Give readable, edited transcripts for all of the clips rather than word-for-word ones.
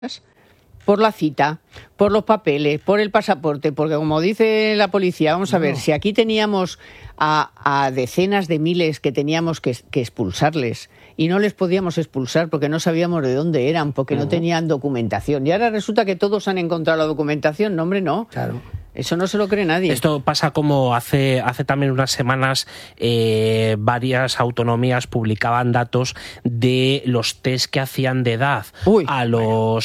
por la cita, por los papeles, por el pasaporte, porque como dice la policía, vamos a ver, si aquí teníamos a decenas de miles que teníamos que expulsarles y no les podíamos expulsar porque no sabíamos de dónde eran, porque no tenían documentación. Y ahora resulta que todos han encontrado la documentación. No, hombre, no. Claro. Eso no se lo cree nadie. Esto pasa como hace también unas semanas varias autonomías publicaban datos de los test que hacían de edad a los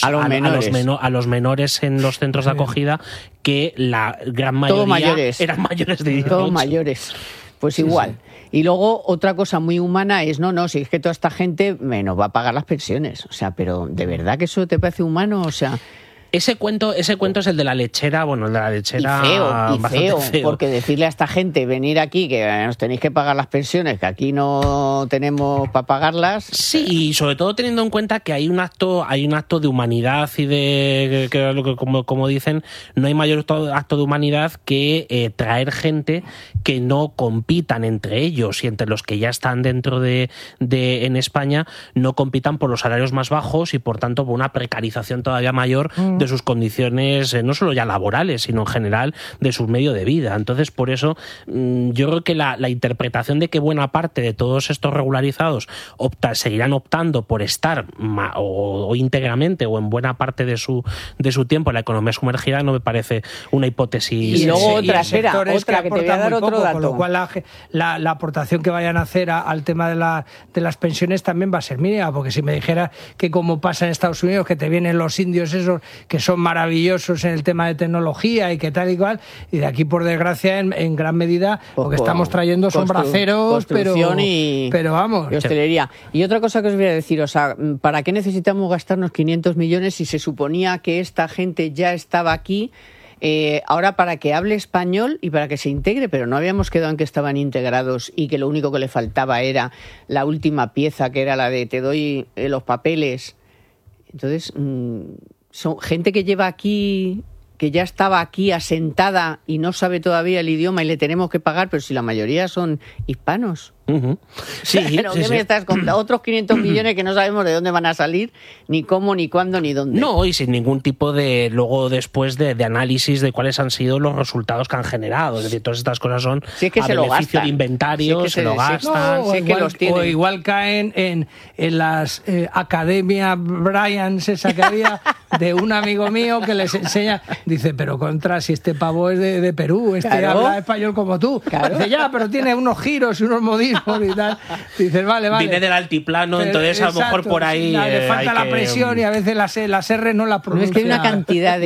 menores en los centros de acogida, que la gran mayoría eran mayores de 18. Todos mayores. Pues igual. Y luego otra cosa muy humana es, si es que toda esta gente nos va a pagar las pensiones. O sea, pero ¿de verdad que eso te parece humano? O sea... Ese cuento es el de la lechera, el de la lechera y feo, porque decirle a esta gente, venir aquí, que nos tenéis que pagar las pensiones, que aquí no tenemos para pagarlas. Sí, y sobre todo teniendo en cuenta que hay un acto de humanidad y de, que como dicen, no hay mayor acto de humanidad que traer gente que no compitan entre ellos y entre los que ya están dentro en España, no compitan por los salarios más bajos y por tanto por una precarización todavía mayor de sus condiciones, no solo ya laborales, sino en general de su medio de vida. Entonces, por eso, yo creo que la interpretación de que buena parte de todos estos regularizados seguirán optando por estar o íntegramente o en buena parte de su tiempo en la economía sumergida no me parece una hipótesis. Y luego otra que te voy a dar otro dato. Con lo cual la aportación que vayan a hacer al tema de las pensiones también va a ser mínima, porque si me dijera que como pasa en Estados Unidos, que te vienen los indios esos que son maravillosos en el tema de tecnología y que tal y cual, y de aquí por desgracia en gran medida lo que estamos trayendo son braceros, pero vamos. Y hostelería. Y otra cosa que os voy a decir, ¿para qué necesitamos gastarnos 500 millones si se suponía que esta gente ya estaba aquí? Ahora para que hable español y para que se integre, pero no habíamos quedado en que estaban integrados y que lo único que le faltaba era la última pieza, que era la de te doy los papeles. Entonces, son gente que lleva aquí, que ya estaba aquí asentada y no sabe todavía el idioma y le tenemos que pagar, pero si la mayoría son hispanos. Sí, ¿Pero qué me estás contando? Otros 500 millones que no sabemos de dónde van a salir, ni cómo, ni cuándo, ni dónde. No, y sin ningún tipo de, luego después de análisis de cuáles han sido los resultados que han generado. Es decir, todas estas cosas son si es que a se beneficio de inventario, se lo gastan. O igual caen en las Academia Bryans, esa que había, de un amigo mío que les enseña, dice, pero si este pavo es de Perú, habla español como tú. Claro. Dice, pero tiene unos giros y unos modismos y tal. Dices, vale. Viene del altiplano, entonces a lo mejor por ahí le falta la presión y a veces las R no las pronuncia. No, es que hay una cantidad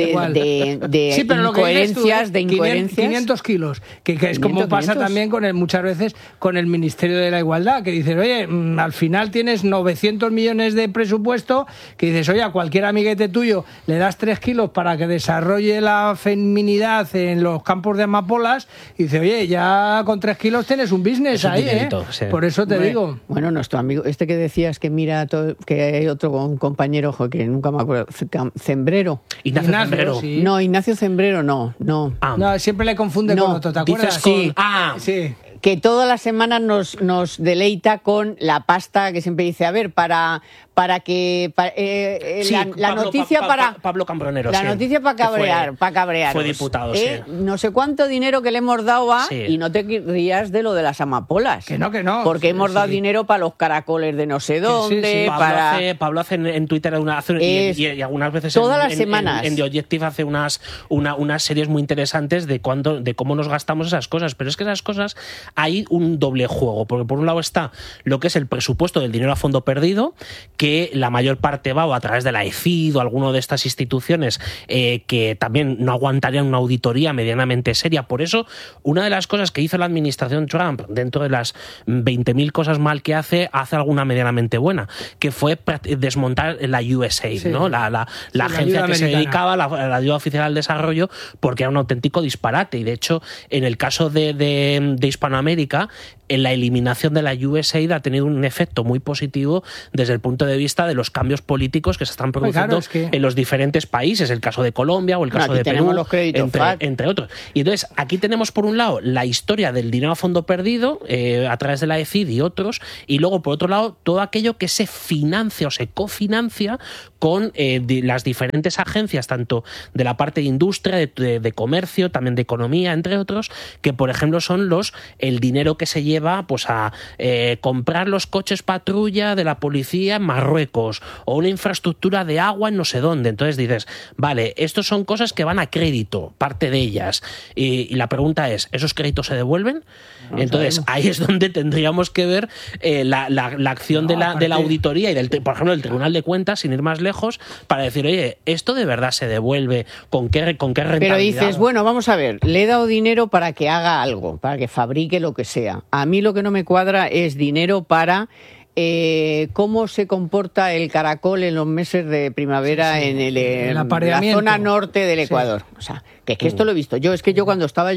de sí, pero incoherencias, lo que dices tú, 500 kilos, que es como pasa también muchas veces con el Ministerio de la Igualdad, que dices, oye, al final tienes 900 millones de presupuesto, que dices, oye, a cualquier amiguete tuyo le das 3 kilos para que desarrolle la feminidad en los campos de amapolas, y dice, oye, ya con 3 kilos tienes un business ahí, sí. Por eso te digo. Bueno, nuestro amigo, que decías que mira, que hay otro compañero, que nunca me acuerdo, Zembrero. Ignacio Zembrero. Sí. No, Ignacio Zembrero no. No, siempre le confunde con otro, ¿te acuerdas? Sí. Sí. Que todas las semanas nos deleita con la pasta que siempre dice, a ver, para que la noticia para Pablo Cambronero, la noticia para cabrear, fue diputado, sí. No sé cuánto dinero que le hemos dado y no te rías de lo de las amapolas, que no, porque hemos dado dinero para los caracoles de no sé dónde. Pablo hace en Twitter y algunas veces todas las semanas en The Objective hace unas series muy interesantes de cómo nos gastamos esas cosas, pero es que esas cosas hay un doble juego, porque por un lado está lo que es el presupuesto del dinero a fondo perdido, que la mayor parte va o a través de la EFID o alguna de estas instituciones que también no aguantarían una auditoría medianamente seria. Por eso, una de las cosas que hizo la administración Trump, dentro de las 20.000 cosas mal que hace alguna medianamente buena, que fue desmontar la USAID, ¿no? La agencia que se dedicaba a la ayuda oficial al desarrollo, porque era un auténtico disparate. Y de hecho, en el caso de Hispanoamérica, la eliminación de la USAID ha tenido un efecto muy positivo desde el punto de vista de los cambios políticos que se están produciendo en los diferentes países, el caso de Colombia o el caso de Perú, los créditos, entre otros. Y entonces, aquí tenemos por un lado la historia del dinero a fondo perdido a través de la ECID y otros, y luego por otro lado todo aquello que se financia o se cofinancia con las diferentes agencias, tanto de la parte de industria, de comercio, también de economía, entre otros, que por ejemplo son el dinero que se lleva pues a comprar los coches patrulla de la policía en Marruecos o una infraestructura de agua en no sé dónde. Entonces dices, vale, estos son cosas que van a crédito, parte de ellas, y la pregunta es, ¿esos créditos se devuelven? Entonces ahí es donde tendríamos que ver la acción de la auditoría y por ejemplo del Tribunal de Cuentas, sin ir más lejos, para decir, oye, ¿esto de verdad se devuelve? ¿Con qué rentabilidad? Pero dices, bueno, vamos a ver, le he dado dinero para que haga algo, para que fabrique lo que sea. A mí lo que no me cuadra es dinero para cómo se comporta el caracol en los meses de primavera en la zona norte del Ecuador. O sea, que es que esto lo he visto. Yo cuando estaba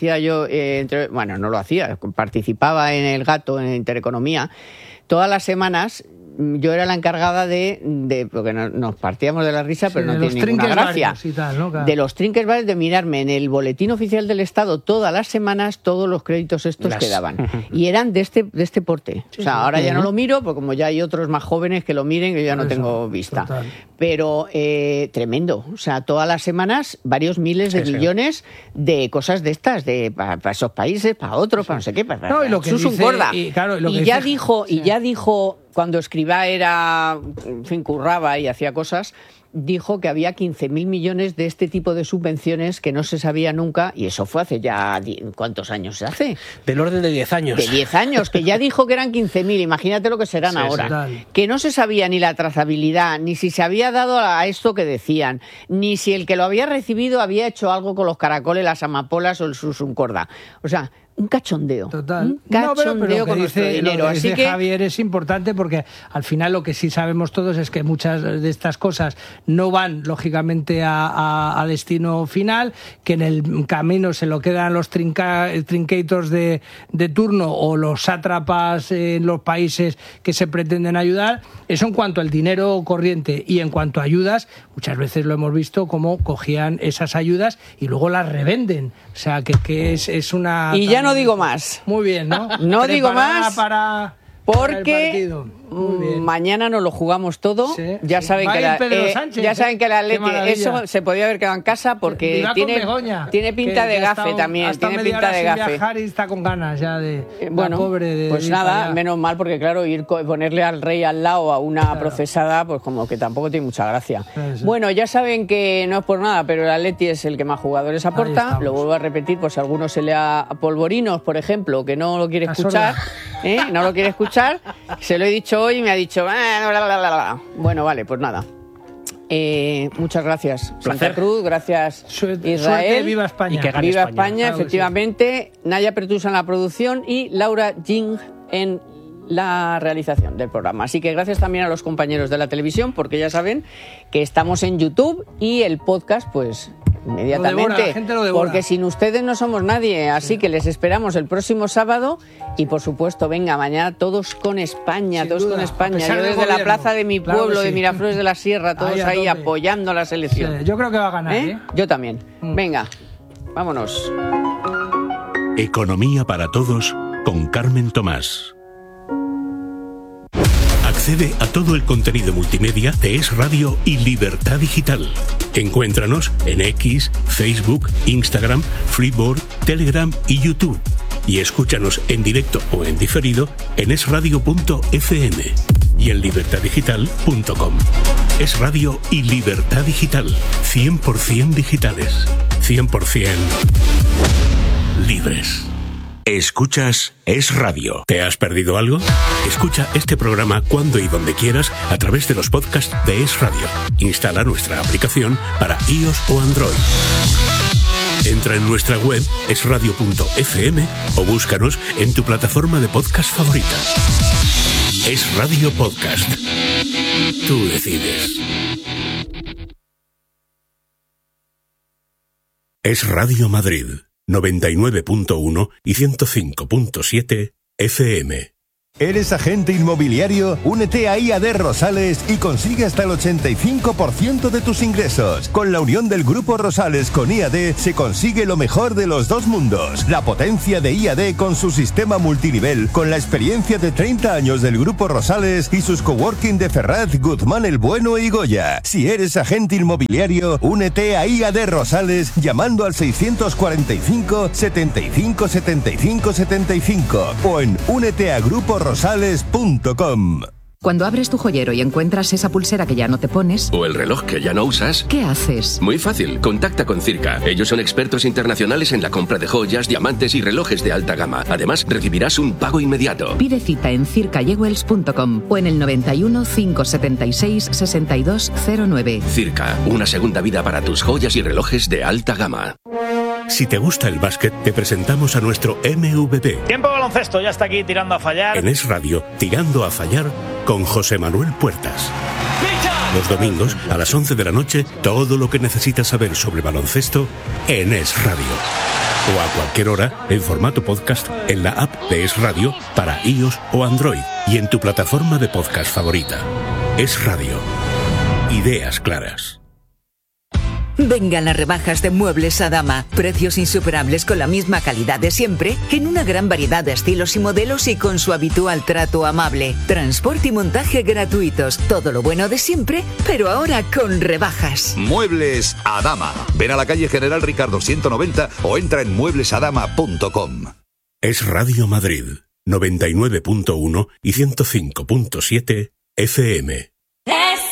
bueno, no lo hacía, participaba en El Gato, en Intereconomía, todas las semanas. Yo era la encargada porque nos partíamos de la risa, pero no tiene ninguna gracia. Tal, ¿no? De los trinques varios, de mirarme en el boletín oficial del Estado todas las semanas todos los créditos estos que daban. Y eran de este porte. O sea, ahora ya no lo miro, porque como ya hay otros más jóvenes que lo miren, que yo ya no tengo vista. Total. Pero tremendo. O sea, todas las semanas varios miles de millones de cosas de estas, para esos países, para otros, para no sé qué. No, y lo que dice, Corda. Y ya dijo, cuando Escrivá curraba y hacía cosas, dijo que había 15.000 millones de este tipo de subvenciones que no se sabía nunca, y eso fue hace ya, ¿cuántos años se hace? Del orden de 10 años. De 10 años, que ya dijo que eran 15.000, imagínate lo que serán ahora. Total. Que no se sabía ni la trazabilidad, ni si se había dado a esto que decían, ni si el que lo había recibido había hecho algo con los caracoles, las amapolas o el susuncorda. O sea, un cachondeo. Total. Un cachondeo con nuestro dinero. Lo que Así dice que Javier es importante, porque al final lo que sí sabemos todos es que muchas de estas cosas no van lógicamente a destino final, que en el camino se lo quedan los trincators de turno o los sátrapas en los países que se pretenden ayudar. Eso en cuanto al dinero corriente, y en cuanto a ayudas, muchas veces lo hemos visto como cogían esas ayudas y luego las revenden. O sea, que es una... Y ya no digo más. Muy bien, ¿no? No digo más porque mañana nos lo jugamos todo. Sí, ya saben que el Atleti, eso se podía haber quedado en casa, porque tiene pinta de gafe también. Tiene pinta de gafe. Viajar y está con ganas ya de pues nada, menos mal, porque claro, ponerle al rey al lado a una procesada, pues como que tampoco tiene mucha gracia. Sí. Bueno, ya saben que no es por nada, pero el Atleti es el que más jugadores aporta. Lo vuelvo a repetir, pues si a alguno se le a Polvorinos, por ejemplo, que no lo quiere escuchar, no lo quiere escuchar, se lo he dicho hoy y me ha dicho bueno, vale, pues nada. Muchas gracias, Santa Cruz, gracias Israel. Suerte, viva España. Y que gane viva España, efectivamente. Sí. Naya Pertusa en la producción y Laura Jing en la realización del programa. Así que gracias también a los compañeros de la televisión, porque ya saben que estamos en YouTube y el podcast, pues inmediatamente, lo devora. Porque sin ustedes no somos nadie. Así que les esperamos el próximo sábado, y por supuesto, venga, mañana todos con España, sin todos duda, con España. yo desde la plaza de mi pueblo, de Miraflores de la Sierra, todos ahí apoyando a la selección. Sí, yo creo que va a ganar. Yo también. Venga, vámonos. Economía para todos con Carmen Tomás. Accede a todo el contenido multimedia de Es Radio y Libertad Digital. Encuéntranos en X, Facebook, Instagram, Freeboard, Telegram y YouTube. Y escúchanos en directo o en diferido en esradio.fm y en libertaddigital.com. Es Radio y Libertad Digital. 100% digitales. 100% libres. Escuchas Es Radio. ¿Te has perdido algo? Escucha este programa cuando y donde quieras a través de los podcasts de Es Radio. Instala nuestra aplicación para iOS o Android. Entra en nuestra web esradio.fm o búscanos en tu plataforma de podcast favorita. Es Radio Podcast. Tú decides. Es Radio Madrid. 99.1 y 105.7 FM. ¿Eres agente inmobiliario? Únete a IAD Rosales y consigue hasta el 85% de tus ingresos. Con la unión del Grupo Rosales con IAD se consigue lo mejor de los dos mundos. La potencia de IAD con su sistema multinivel, con la experiencia de 30 años del Grupo Rosales y sus coworking de Ferraz, Guzmán el Bueno y Goya. Si eres agente inmobiliario, únete a IAD Rosales llamando al 645 75 75 75 o en úneteagruporosales.com. Cuando abres tu joyero y encuentras esa pulsera que ya no te pones... o el reloj que ya no usas... ¿qué haces? Muy fácil, contacta con Circa. Ellos son expertos internacionales en la compra de joyas, diamantes y relojes de alta gama. Además, recibirás un pago inmediato. Pide cita en circajewels.com o en el 91 576 6209. Circa, una segunda vida para tus joyas y relojes de alta gama. Si te gusta el básquet, te presentamos a nuestro MVP. Tiempo baloncesto, ya está aquí tirando a fallar. En Es Radio, Tirando a Fallar, con José Manuel Puertas. Los domingos, a las 11 de la noche, todo lo que necesitas saber sobre baloncesto en Es Radio. O a cualquier hora, en formato podcast, en la app de Es Radio, para iOS o Android, y en tu plataforma de podcast favorita. Es Radio. Ideas claras. Vengan las rebajas de Muebles Adama. Precios insuperables con la misma calidad de siempre, en una gran variedad de estilos y modelos y con su habitual trato amable. Transporte y montaje gratuitos. Todo lo bueno de siempre, pero ahora con rebajas. Muebles Adama. Ven a la calle General Ricardo 190 o entra en mueblesadama.com. Es Radio Madrid, 99.1 y 105.7 FM. Es